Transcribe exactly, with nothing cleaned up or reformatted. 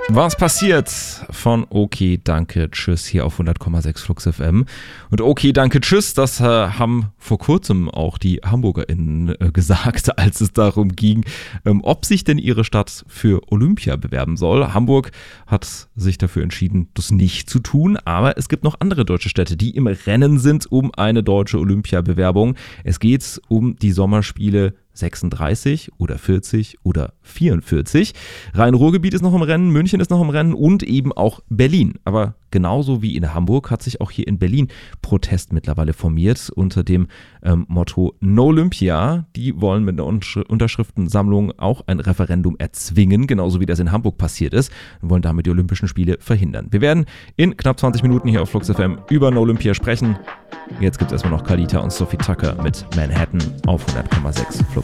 Was passiert von Okay, danke, tschüss hier auf hundert Komma sechs Flux F M. Und Okay, danke, tschüss, das äh, haben vor kurzem auch die HamburgerInnen äh, gesagt, als es darum ging, ähm, ob sich denn ihre Stadt für Olympia bewerben soll. Hamburg hat sich dafür entschieden, das nicht zu tun, aber es gibt noch andere deutsche Städte, die im Rennen sind um eine deutsche Olympia-Bewerbung. Es geht um die Sommerspiele sechsunddreißig oder vierzig oder vierundvierzig. Rhein-Ruhr-Gebiet ist noch im Rennen, München ist noch im Rennen und eben auch Berlin. Aber genauso wie in Hamburg hat sich auch hier in Berlin Protest mittlerweile formiert unter dem ähm, Motto No Olympia. Die wollen mit einer Unterschriftensammlung auch ein Referendum erzwingen, genauso wie das in Hamburg passiert ist, und wollen damit die Olympischen Spiele verhindern. Wir werden in knapp zwanzig Minuten hier auf Flux F M über No Olympia sprechen. Jetzt gibt es erstmal noch Kalita und Sophie Tucker mit Manhattan auf hundert Komma sechs Flux.